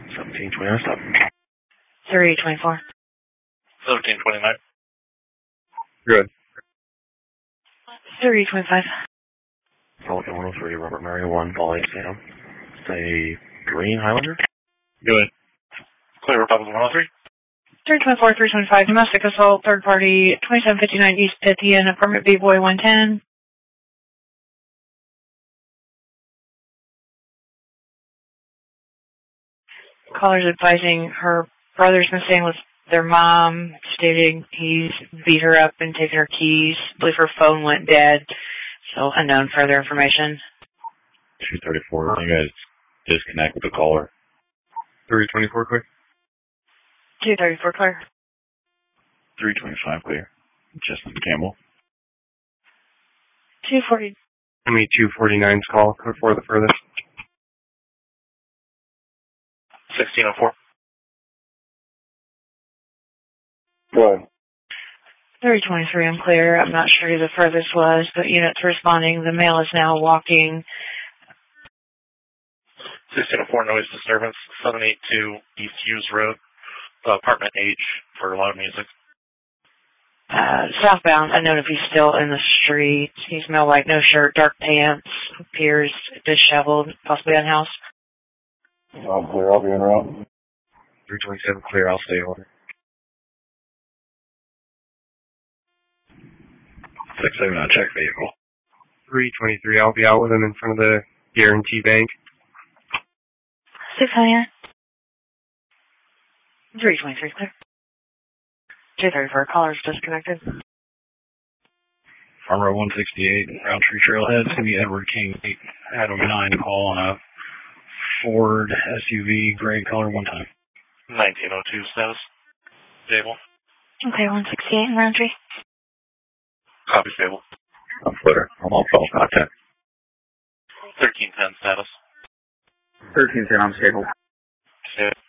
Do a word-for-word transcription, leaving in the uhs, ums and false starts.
seventeen twenty-nine, stop. three twenty-four. seventeen twenty-nine. Good. three twenty-five. Pelican one oh three, Robert Mary one, Ball eight, Sam. Say Green Highlander? Good. Clear Republic one oh three. three twenty-four, three twenty-five, domestic assault, third party, twenty-seven fifty-nine East Pythian, apartment B-Boy one ten. Caller's advising her brother's been staying with their mom, stating he's beat her up and taken her keys. I believe her phone went dead, so unknown further information. two thirty-four, you guys disconnect with the caller. three twenty-four, clear. two thirty-four, clear. three twenty-five, clear. Justin Campbell. two forty. I mean, two forty-nine's call for the furthest. sixteen oh four. Go ahead. three twenty-three, I'm clear. I'm not sure who the furthest was, but units responding. The male is now walking. sixteen oh four, noise disturbance, seven eighty-two East Hughes Road, uh, apartment H for loud music. Uh, southbound, unknown if he's still in the street. He's male white, no shirt, dark pants, appears disheveled, possibly unhoused. I'm clear, I'll be en route. three twenty-seven, clear, I'll stay over. six seven, I'll check vehicle. three twenty-three, I'll be out with him in front of the Guarantee Bank. six hundred. three twenty-three, clear. two thirty-four, caller's disconnected. Farmer one sixty-eight, Roundtree Trailhead, City Edward King, eight, Adam nine, call on a Ford S U V, gray color, one time. nineteen oh two status. Stable. Okay, one sixty-eight in Roundtree. Copy stable. I'm footer. I'm on phone contact. thirteen ten status. thirteen ten, I'm stable. Stable.